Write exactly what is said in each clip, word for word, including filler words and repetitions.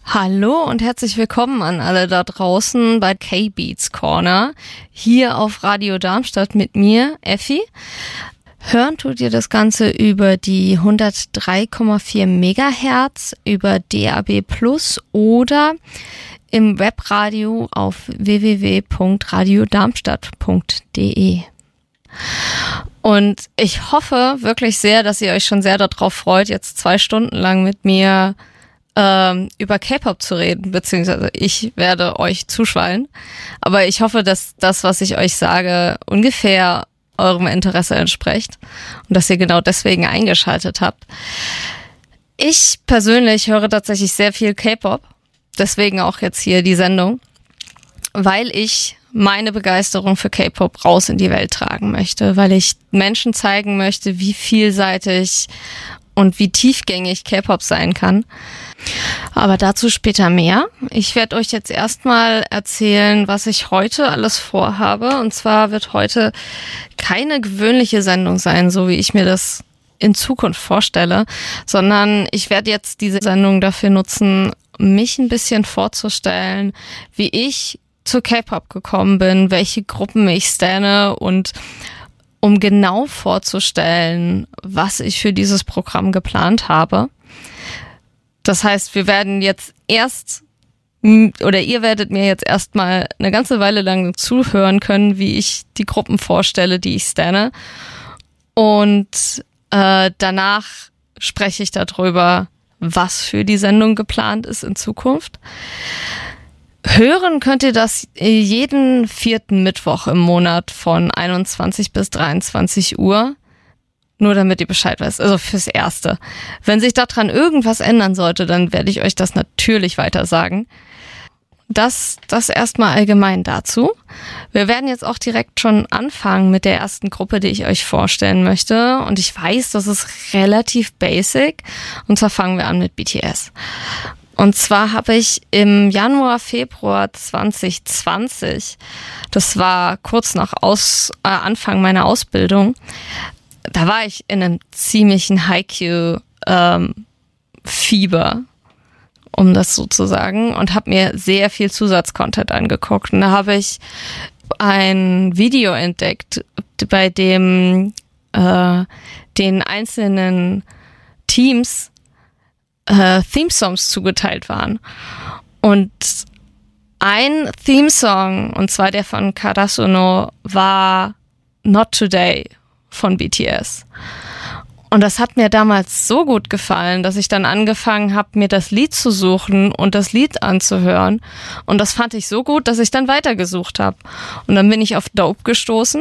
Hallo und herzlich willkommen an alle da draußen bei K-Beats Corner, hier auf Radio Darmstadt mit mir, Effi. Hören tut ihr das Ganze über die hundertdrei Komma vier Megahertz, über D A B plus oder im Webradio auf w w w punkt radio darmstadt punkt d e. Und ich hoffe wirklich sehr, dass ihr euch schon sehr darauf freut, jetzt zwei Stunden lang mit mir ähm, über K-Pop zu reden, beziehungsweise ich werde euch zuschwallen. Aber ich hoffe, dass das, was ich euch sage, ungefähr eurem Interesse entspricht und dass ihr genau deswegen eingeschaltet habt. Ich persönlich höre tatsächlich sehr viel K-Pop, deswegen auch jetzt hier die Sendung, weil ich meine Begeisterung für K-Pop raus in die Welt tragen möchte, weil ich Menschen zeigen möchte, wie vielseitig und wie tiefgängig K-Pop sein kann. Aber dazu später mehr. Ich werde euch jetzt erstmal erzählen, was ich heute alles vorhabe. Und zwar wird heute keine gewöhnliche Sendung sein, so wie ich mir das in Zukunft vorstelle, sondern ich werde jetzt diese Sendung dafür nutzen, mich ein bisschen vorzustellen, wie ich zu K-Pop gekommen bin, welche Gruppen ich stanne und um genau vorzustellen, was ich für dieses Programm geplant habe. Das heißt, wir werden jetzt erst, oder ihr werdet mir jetzt erstmal eine ganze Weile lang zuhören können, wie ich die Gruppen vorstelle, die ich stanne. Und äh, danach spreche ich darüber, was für die Sendung geplant ist in Zukunft. Hören könnt ihr das jeden vierten Mittwoch im Monat von einundzwanzig bis dreiundzwanzig Uhr. Nur damit ihr Bescheid wisst, also fürs Erste. Wenn sich daran irgendwas ändern sollte, dann werde ich euch das natürlich weiter sagen. Das, das erstmal allgemein dazu. Wir werden jetzt auch direkt schon anfangen mit der ersten Gruppe, die ich euch vorstellen möchte. Und ich weiß, das ist relativ basic. Und zwar fangen wir an mit B T S. Und zwar habe ich im Januar, Februar zwanzig zwanzig, das war kurz nach Aus, äh, Anfang meiner Ausbildung, da war ich in einem ziemlichen Haikyuu ähm, Fieber, um das so zu sagen, und habe mir sehr viel Zusatzcontent angeguckt. Und da habe ich ein Video entdeckt, bei dem äh, den einzelnen Teams äh, Theme-Songs zugeteilt waren. Und ein Theme-Song, und zwar der von Karasuno, war Not Today von B T S. Und das hat mir damals so gut gefallen, dass ich dann angefangen habe, mir das Lied zu suchen und das Lied anzuhören. Und das fand ich so gut, dass ich dann weitergesucht habe. Und dann bin ich auf Dope gestoßen.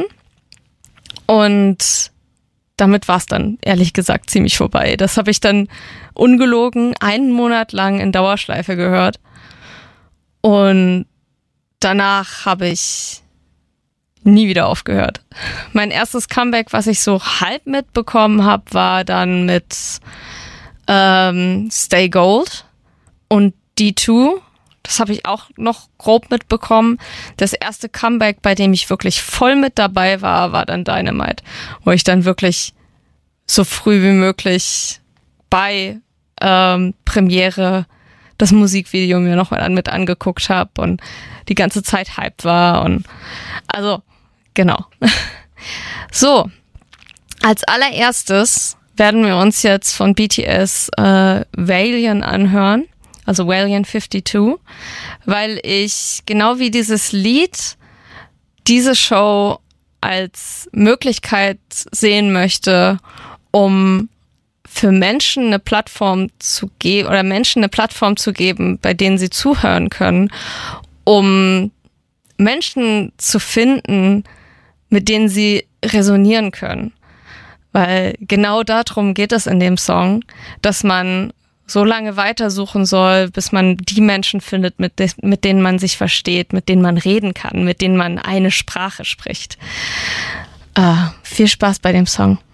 Und damit war es dann, ehrlich gesagt, ziemlich vorbei. Das habe ich dann ungelogen einen Monat lang in Dauerschleife gehört. Und danach habe ich nie wieder aufgehört. Mein erstes Comeback, was ich so halb mitbekommen habe, war dann mit ähm, Stay Gold und D zwei. Das habe ich auch noch grob mitbekommen. Das erste Comeback, bei dem ich wirklich voll mit dabei war, war dann Dynamite, wo ich dann wirklich so früh wie möglich bei ähm, Premiere das Musikvideo mir nochmal an, mit angeguckt habe und die ganze Zeit hyped war. Und also, genau. So, als allererstes werden wir uns jetzt von B T S äh, Valiant anhören, also Valiant zweiundfünfzig, weil ich genau wie dieses Lied diese Show als Möglichkeit sehen möchte, um für Menschen eine Plattform zu geben oder Menschen eine Plattform zu geben, bei denen sie zuhören können, um Menschen zu finden, mit denen sie resonieren können. Weil genau darum geht es in dem Song, dass man so lange weitersuchen soll, bis man die Menschen findet, mit, de- mit denen man sich versteht, mit denen man reden kann, mit denen man eine Sprache spricht. Äh, viel Spaß bei dem Song.